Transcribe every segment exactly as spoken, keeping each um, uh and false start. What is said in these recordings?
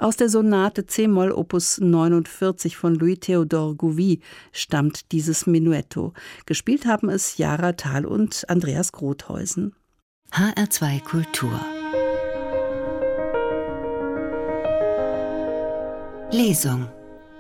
Aus der Sonate C-Moll Opus neunundvierzig von Louis-Théodore Gouvy stammt dieses Menuetto. Gespielt haben es Jara Thal und Andreas Grothäusen. H R zwei Kultur Lesung.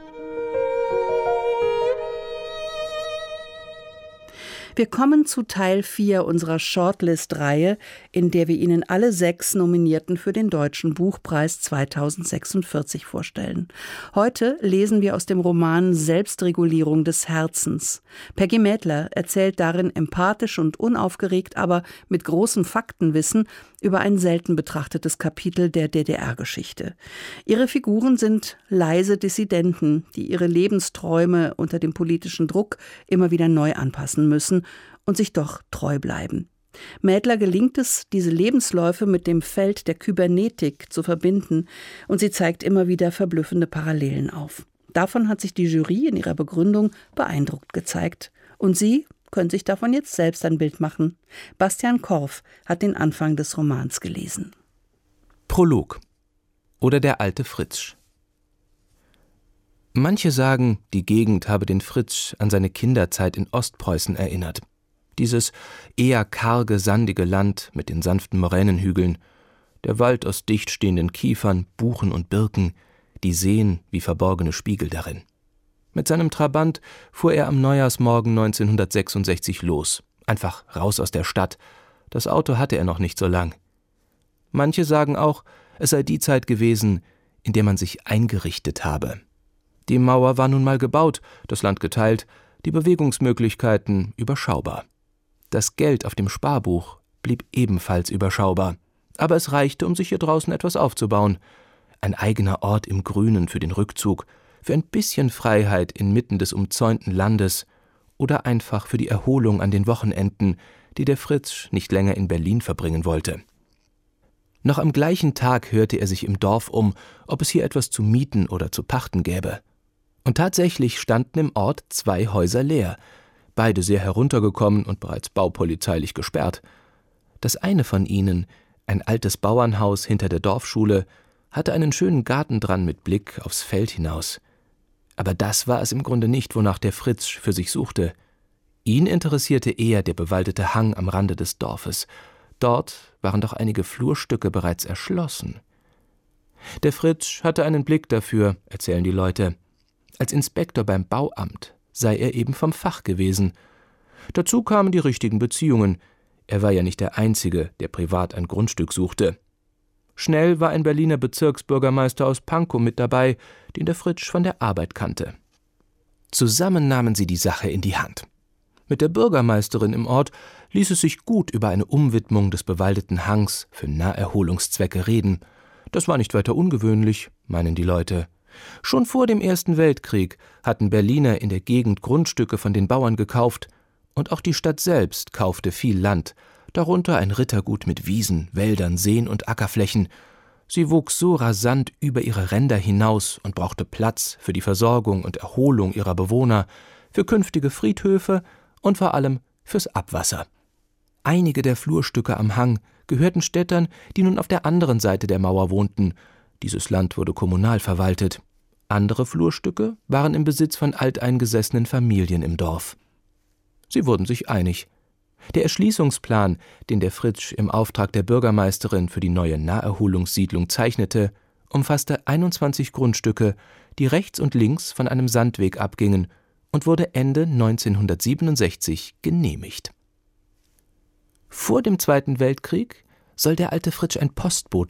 Wir kommen zu Teil vier unserer Shortlist-Reihe, in der wir Ihnen alle sechs Nominierten für den Deutschen Buchpreis zweitausendsechsundvierzig vorstellen. Heute lesen wir aus dem Roman Selbstregulierung des Herzens. Peggy Mädler erzählt darin empathisch und unaufgeregt, aber mit großem Faktenwissen über ein selten betrachtetes Kapitel der D D R-Geschichte. Ihre Figuren sind leise Dissidenten, die ihre Lebensträume unter dem politischen Druck immer wieder neu anpassen müssen und sich doch treu bleiben. Mädler gelingt es, diese Lebensläufe mit dem Feld der Kybernetik zu verbinden, und sie zeigt immer wieder verblüffende Parallelen auf. Davon hat sich die Jury in ihrer Begründung beeindruckt gezeigt. Und Sie können sich davon jetzt selbst ein Bild machen. Bastian Korff hat den Anfang des Romans gelesen. Prolog oder der alte Fritzsch. Manche sagen, die Gegend habe den Fritzsch an seine Kinderzeit in Ostpreußen erinnert. Dieses eher karge, sandige Land mit den sanften Moränenhügeln, der Wald aus dicht stehenden Kiefern, Buchen und Birken, die Seen wie verborgene Spiegel darin. Mit seinem Trabant fuhr er am Neujahrsmorgen neunzehnhundertsechsundsechzig los, einfach raus aus der Stadt. Das Auto hatte er noch nicht so lang. Manche sagen auch, es sei die Zeit gewesen, in der man sich eingerichtet habe. Die Mauer war nun mal gebaut, das Land geteilt, die Bewegungsmöglichkeiten überschaubar. Das Geld auf dem Sparbuch blieb ebenfalls überschaubar, aber es reichte, um sich hier draußen etwas aufzubauen. Ein eigener Ort im Grünen für den Rückzug, für ein bisschen Freiheit inmitten des umzäunten Landes oder einfach für die Erholung an den Wochenenden, die der Fritzsch nicht länger in Berlin verbringen wollte. Noch am gleichen Tag hörte er sich im Dorf um, ob es hier etwas zu mieten oder zu pachten gäbe. Und tatsächlich standen im Ort zwei Häuser leer, beide sehr heruntergekommen und bereits baupolizeilich gesperrt. Das eine von ihnen, ein altes Bauernhaus hinter der Dorfschule, hatte einen schönen Garten dran mit Blick aufs Feld hinaus. Aber das war es im Grunde nicht, wonach der Fritzsch für sich suchte. Ihn interessierte eher der bewaldete Hang am Rande des Dorfes. Dort waren doch einige Flurstücke bereits erschlossen. Der Fritzsch hatte einen Blick dafür, erzählen die Leute. Als Inspektor beim Bauamt sei er eben vom Fach gewesen. Dazu kamen die richtigen Beziehungen. Er war ja nicht der Einzige, der privat ein Grundstück suchte. Schnell war ein Berliner Bezirksbürgermeister aus Pankow mit dabei, den der Fritzsch von der Arbeit kannte. Zusammen nahmen sie die Sache in die Hand. Mit der Bürgermeisterin im Ort ließ es sich gut über eine Umwidmung des bewaldeten Hangs für Naherholungszwecke reden. Das war nicht weiter ungewöhnlich, meinen die Leute. Schon vor dem Ersten Weltkrieg hatten Berliner in der Gegend Grundstücke von den Bauern gekauft, und auch die Stadt selbst kaufte viel Land, darunter ein Rittergut mit Wiesen, Wäldern, Seen und Ackerflächen. Sie wuchs so rasant über ihre Ränder hinaus und brauchte Platz für die Versorgung und Erholung ihrer Bewohner, für künftige Friedhöfe und vor allem fürs Abwasser. Einige der Flurstücke am Hang gehörten Städtern, die nun auf der anderen Seite der Mauer wohnten. Dieses Land wurde kommunal verwaltet. Andere Flurstücke waren im Besitz von alteingesessenen Familien im Dorf. Sie wurden sich einig. Der Erschließungsplan, den der Fritzsch im Auftrag der Bürgermeisterin für die neue Naherholungssiedlung zeichnete, umfasste einundzwanzig Grundstücke, die rechts und links von einem Sandweg abgingen, und wurde Ende neunzehnhundertsiebenundsechzig genehmigt. Vor dem Zweiten Weltkrieg soll der alte Fritzsch ein Postbote